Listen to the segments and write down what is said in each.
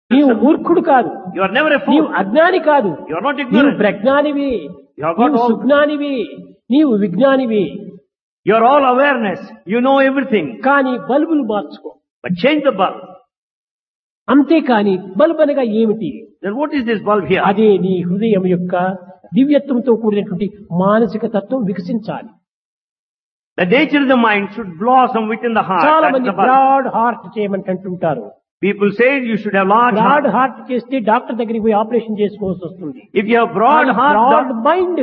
నీవు మూర్ఖుడు కాదు, You are never a నీవు fool. అజ్ఞాని కాదు, You are not నీవు ignorant. ప్రజ్ఞానివి, You have got నీవు all. సుజ్ఞానివి, నీవు విజ్ఞానివి. You are all awareness. You know everything. కానీ బల్బులు మార్చుకో. But change the bulb. అంతేకాని బల్బ్ అనగా ఏమిటి? Then what is this bulb here? అదే నీ హృదయం యొక్క దివ్యత్వంతో కూడినటువంటి మానసిక తత్వం వికసించాలి. The nature of the mind should blossom within the heart. చాలా That's మంది the bulb. Broad heart చేయమంటుంటారు. People say you should have large broad heart. Heart చేస్తే డాక్టర్ దగ్గరికి పోయి ఆపరేషన్ చేసుకోవాల్సి వస్తుంది. If you have broad heart, broad mind,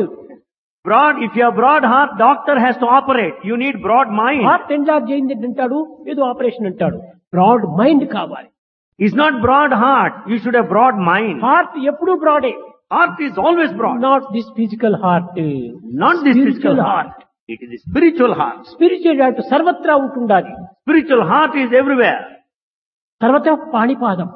if you have broad heart, doctor has to operate. You need broad mind. Heart ఎంలార్జ్ అయింది అంటాడు, ఏదో operation అంటాడు. Broad mind కావాలి. It's not broad heart. You should have broad mind. Heart ఎప్పుడూ బ్రాడే. Heart is always broad. Not this physical heart, Not this physical heart. It is the spiritual heart. Spiritual heart సర్వత్రా ఉంటుండాలి. Spiritual heart is everywhere. సర్వత పాణిపాదం,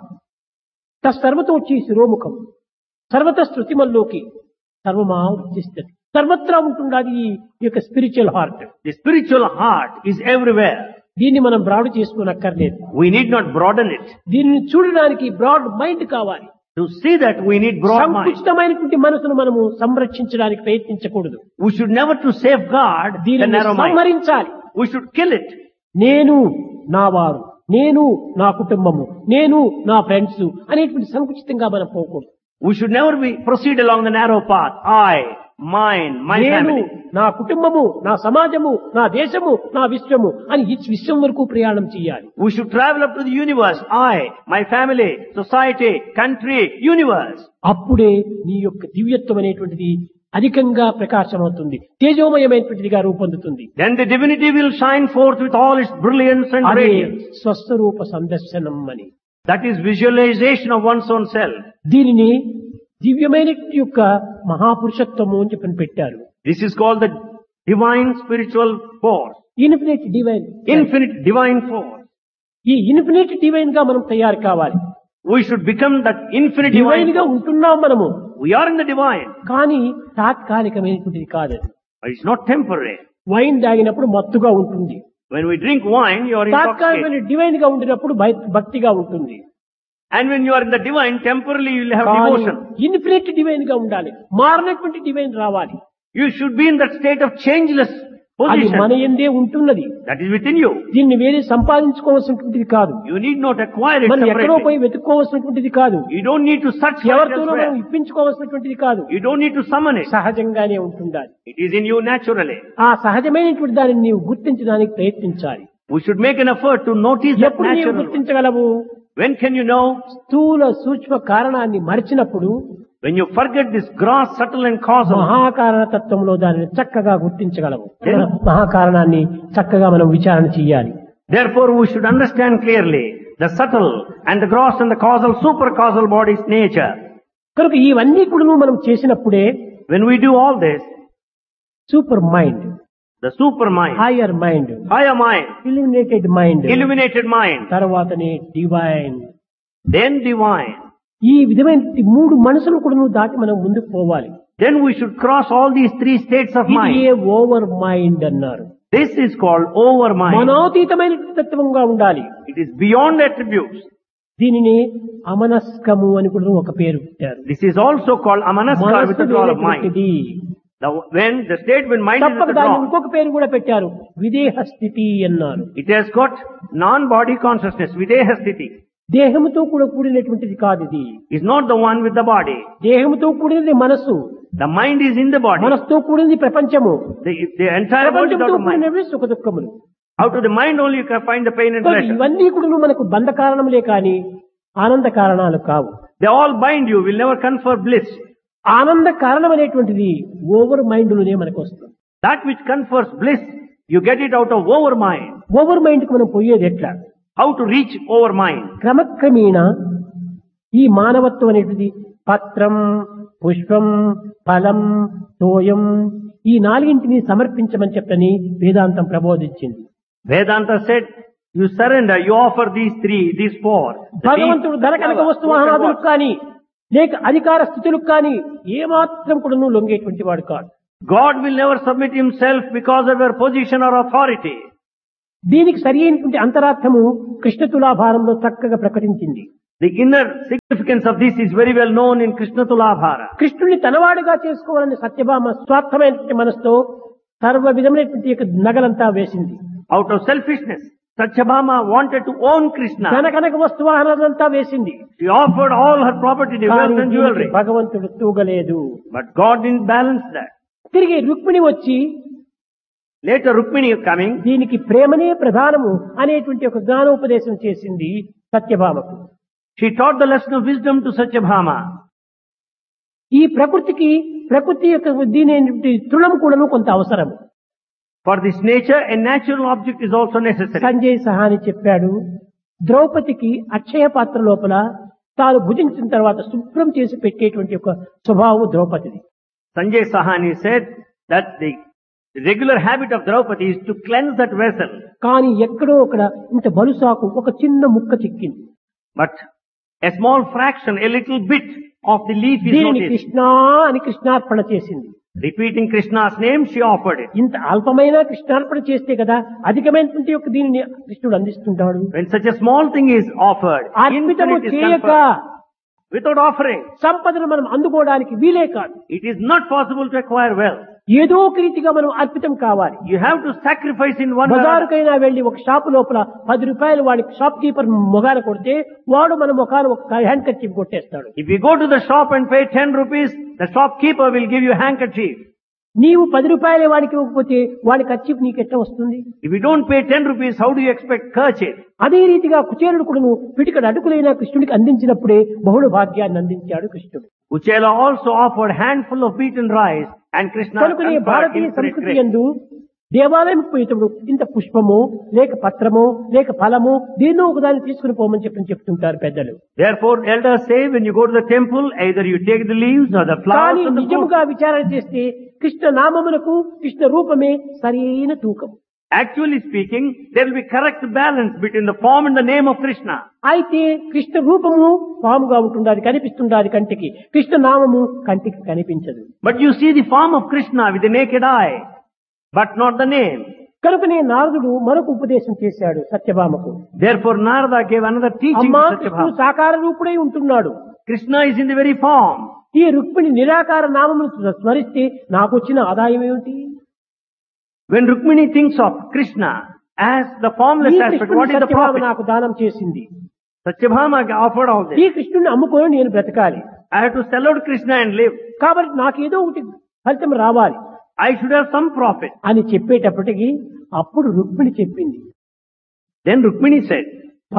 సర్వతో వచ్చి శిరోముఖం, సర్వత శృతిమల్లోకి సర్వమా వృత్తిస్తుంది. సర్వత్రా ఉంటుండాలి ఈ యొక్క spiritual heart. The spiritual heart is everywhere. దీన్ని మనం broad చేసుకోనక్కర్లేదు. We need not broaden it. దీనిని చూడడానికి బ్రాడ్ మైండ్ కావాలి. To see that we need broad mind. సంకుచితమైనటువంటి మనసును మనము సంరక్షించడానికి ప్రయత్నించకూడదు. We should never to safeguard the దీనిని narrow mind. సంహరించాలి. We should kill it. నేను నా వారు, నేను నా కుటుంబము, నేను నా ఫ్రెండ్స్ అనేటువంటి సంకుచితంగా మనం పోకూడదు. We should never proceed along the narrow path. I, mine, my నేను family. నా కుటుంబము, నా సమాజము, నా దేశము, నా విశ్వము అని ఈ విశ్వం వరకు ప్రయాణం చేయాలి. We should travel up to the universe. I, my family, society, country, universe. అప్పుడే నీ యొక్క దివ్యత్వం అనేటువంటిది అధికంగా ప్రకాశమవుతుంది, తేజోమయమైనటువంటిదిగా రూపొందుతుంది. Then the divinity will shine forth with all its brilliance and అదే radiance. స్వస్వరూప సందర్శనం అని. That is visualization of one's own self. దీనిని దివ్యమైన యొక్క మహాపురుషత్వము అని చెప్పని పెట్టారు. This is called the divine spiritual force. Infinite divine. Infinite divine force. ఈ ఇన్ఫినిట్ డివైన్ గా మనం తయారు కావాలి. We should become that infinite divine divine గా force. ఉంటున్నాం మనము, We are in the divine. కానీ తాత్కాలికమైనటువంటిది కాదు. But it's not temporary. Wine తాగినప్పుడు మత్తుగా ఉంటుంది, When we drink wine, you are intoxicated. తాత్కాలికమైన డివైన్ గా ఉండినప్పుడు భక్తిగా ఉంటుంది. And when you are in the divine, temporarily you will have devotion. Infinite divine గా ఉండాలి, మారినటువంటి డివైన్ రావాలి. You should be in that state of changeless అది మన position. యందే ఉంటున్నది. That is within you. దీన్ని వేరే సంపాదించుకోవాల్సినటువంటిది కాదు, You need not acquire it మనం ఎక్కడో separately. పోయి వెతుక్కోవాల్సినటువంటిది కాదు, You don't need to search for it ఎవరితోనో మనం elsewhere. ఇప్పించుకోవాల్సినటువంటిది కాదు. You don't need to summon it. సహజంగానే ఉంటుండాలి. It is in you naturally. ఆ సహజమైనటువంటి దానిని నీవు గుర్తించడానికి ప్రయత్నించాలి. We should make an effort to notice that ఎప్పుడు నీవు natural. గుర్తించగలవు? When can you know? స్థూల సూక్ష్మ కారణాన్ని మరిచినప్పుడు When you forget this gross, subtle and causal. మహాకారణ తత్వంలో దానిని చక్కగా గుర్తించగలము. మహాకారణాన్ని చక్కగా మనం విచారణ చెయ్యాలి. Therefore, we should understand clearly the subtle and the gross and the causal, super-causal body's nature. కనుక ఇవన్నీ కూడా మనం చేసినప్పుడే When we do all this, super mind, the super mind, hire mind, higher mind, illuminated mind, illuminated mind, తర్వాతనే divine, then divine. ఈ విధమైన మూడు మనసులు కూడా నువ్వు దాటి మనం ముందుకు పోవాలి. Then we should cross all these three states of ఇది mind. ఓవర్ మైండ్ అన్నారు. This is called over mind. మనోతీతమైన తత్వంగా ఉండాలి. It is beyond attributes. దీనిని అమనస్కము అని కూడా ఒక పేరు పెట్టారు. This is also called amanaska with the draw of mind. మనస్సు When the state when mind is at తప్పక the దాన్ని draw, ఇంకొక పేరు కూడా పెట్టారు, విదేహ స్థితి అన్నారు. it has got non-body consciousness, videha sthiti. దేహముతో కూడా కూడినటువంటిది కాదు ఇది. Is not the one with the body. దేహముతో కూడినది మనస్సు, The mind is in the body. మనస్సుతో కూడినది ప్రపంచము, The entire world is ప్రపంచంతో out of mind. కూడినవి సుఖ దుఃఖములు. Out of the mind only you can find the pain and కనుక pleasure. ఇవన్నీ కూడా మనకు బంధ కారణములే కాని ఆనంద కారణాలు కావు. They all bind you, will never confer bliss. ఆనంద కారణం అనేటువంటిది ఓవర్ మైండ్ లోనే మనకు వస్తుంది. That which confers bliss, you get it out of over mind. Over mind కి మనం పోయేది ఎట్లా? How to reach over mind? క్రమక్రమేణ ఈ మానవత్వం అనేటిది పత్రం, పుష్పం, ఫలం, తోయం ఈ నాలుగింటిని సమర్పించమని చెప్పని వేదాంతం ప్రబోధించింది. Vedanta said, you surrender, you offer these three, these four. The భగవంతుడు deep, ధన కనక the వస్తు power, వాహనాదులకు కానీ లేక అధికార స్థితులకు కానీ ఏమాత్రం కూడా నువ్వు లొంగేటువంటి వాడు కాదు. God will never submit himself because of your position or authority. దీనికి సరి అయినటువంటి అంతరార్థము కృష్ణ తులాభారంలో చక్కగా ప్రకటించింది. The inner significance of this is very well known in Krishna Tulabhara. కృష్ణుని తనవాడుగా చేసుకోవాలని సత్యభామ స్వార్థమైనటువంటి మనసుతో సర్వ విధమైనటువంటి యొక్క నగలంతా వేసింది. Out of selfishness, Satyabhama wanted to own Krishna. కనకనక వస్తువాహనాలంతా వేసింది. She offered all her property, the wealth and jewelry. భగవంతుడు తూగలేదు. But God didn't balance that. తిరిగి రుక్మిణి వచ్చి Later Rukmini coming, దీనికి ప్రేమనే ప్రధానము అనేటువంటి ఒక జ్ఞానోపదేశం చేసింది సత్యభామకు. she taught the lesson of wisdom to Satyabhama. ఈ ప్రకృతి యొక్క దీని తృణం కూడాను కొంత అవసరం. For this nature, a natural object is also necessary. Sanjay Sahani చెప్పాడు, ద్రౌపదికి అక్షయ పాత్ర లోపల తాను భుజించిన తర్వాత శుభ్రం చేసి పెట్టేటువంటి ఒక స్వభావం ద్రౌపదిది. Sanjay Sahani said that the regular habit of Draupadi is to cleanse that vessel. కానీ ఎక్కడో అక్కడ ఇంత బలుసాకు ఒక చిన్న ముక్క చిక్కింది. But a small fraction, a little bit of the leaf is దీనిని noticed. కృష్ణ అని కృష్ణార్పణ చేసింది. Repeating Krishna's name, she offered it. ఇంత అల్పమైన కృష్ణార్పణ చేస్తే కదా అధికమైనటువంటి యొక్క దీనిని కృష్ణుడు అందిస్తుంటాడు. When such a small thing is offered, అర్పితము infinite is చేయక conferred. Without offering, సంపదను మనం అందుకోవడానికి వీలే కాదు. it is not possible to acquire wealth. ఏదో ఒక రీతిగా మనం అర్పితం కావాలి. You have to sacrifice in one way. బజారుకైనా వెళ్లి ఒక షాపు లోపల 10 రూపాయలు వాడికి షాప్ కీపర్ మొగాన కొడితే వాడు మన ముఖాన ఒక hand kerchief కొట్టేస్తాడు. If you go to the shop and pay 10 rupees, the shopkeeper will give you handkerchief. నీవు 10 రూపాయలే వాడికి ఇవ్వకపోతే వాడి కర్చీఫ్ నీకు ఎట్లా వస్తుంది? If you don't pay 10 rupees, how do you expect kerchief? అదే రీతిగా కుచేలుడు కూడాను పిటికడు అడుగులైన కృష్ణుడికి అందించినప్పుడే బహుళ భాగ్యాన్ని అందించాడు కృష్ణుడు. Uchela also offered handful of beaten rice and Krishna కనుకనే conferred భారతీయ infinite సంస్కృతి grace. యందు దేవాలయం పోయేటప్పుడు ఇంత పుష్పము లేక పత్రము లేక ఫలము దీన్నో ఒకదాన్ని తీసుకుని పోమని చెప్తుంటారు పెద్దలు. Therefore, elders say when you go to the temple, either you take the leaves or the flowers కానీ or the fruit. నిజముగా విచారణ చేస్తే కృష్ణ నామమునకు కృష్ణ రూపమే సరైన తూకం. Actually speaking, there will be correct balance between the form and the name of Krishna. అయితే కృష్ణ రూపము పాముగా ఉంటుండాలి, కనిపిస్తుండాలి కంటికి. కృష్ణ నామము కంటికి కనిపించదు. But you see the form of Krishna with the naked eye, but not the name. కనుకనే నారదుడు మరొక ఉపదేశం చేశాడు సత్యభామకు. Therefore, Narada gave another teaching అమ్మా to కృష్ణుడు Satyabhama. సాకార రూపుడై ఉంటున్నాడు. Krishna is in the very form. ఈ రుక్మిణి నిరాకార నామమును స్మరిస్తే నాకు వచ్చిన ఆదాయం ఏమిటి? When Rukmini thinks of Krishna as the ఈ formless aspect, కృష్ణుడు what is the Satyabhama profit? నాకు దానం చేసింది. Satyabhama offered all ఈ this. కృష్ణుడిని అమ్ముకొని నేను బ్రతకాలి. I have to sell out Krishna and live. కాబట్టి నాకేదో ఒకటి ఫలితం రావాలి I should have some profit. అని చెప్పేటప్పటికి అప్పుడు రుక్మిణి చెప్పింది, Then Rukmini said,